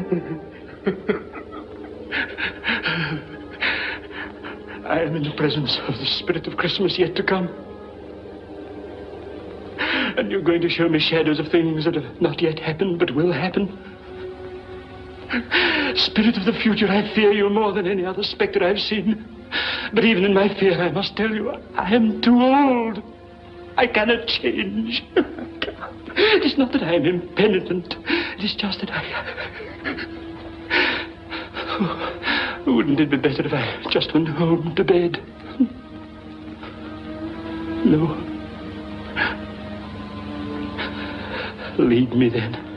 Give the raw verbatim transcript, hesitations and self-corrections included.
I am in the presence of the spirit of Christmas yet to come. And you're going to show me shadows of things that have not yet happened, but will happen. Spirit of the future, I fear you more than any other specter I've seen. But even in my fear, I must tell you, I am too old. I cannot change. It is not that I am impenitent. It is just that I... Oh, wouldn't it be better if I just went home to bed? No. Lead me then.